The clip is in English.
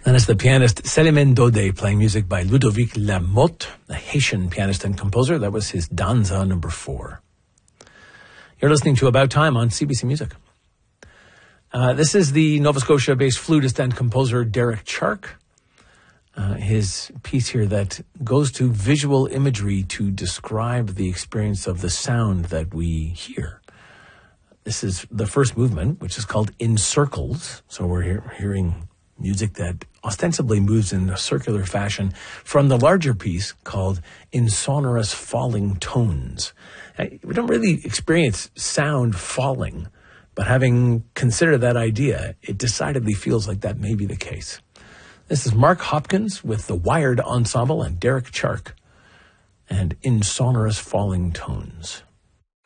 And it's the pianist Célimène Daudet playing music by Ludovic Lamotte, a Haitian pianist and composer. That was his Danza number 4. You're listening to About Time on CBC Music. This is the Nova Scotia-based flutist and composer Derek Chark. His piece here that goes to visual imagery to describe the experience of the sound that we hear. This is the first movement, which is called In Circles. So we're hearing music that ostensibly moves in a circular fashion from the larger piece called In Sonorous Falling Tones. We don't really experience sound falling, but having considered that idea, it decidedly feels like that may be the case. This is Mark Hopkins with the Wired Ensemble and Derek Chark and In Sonorous Falling Tones.